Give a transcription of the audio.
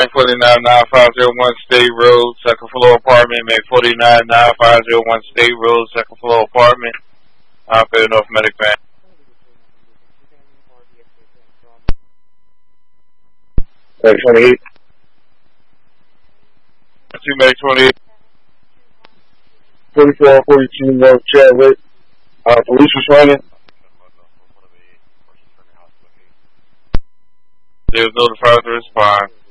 Make 49-9501 State Road, second floor apartment. Make 49-9501 State Road, second floor apartment. Operator North Medic Van. 28. 2 Medic 28. 4442 North Chadwick. Police responding. There's notified to respond.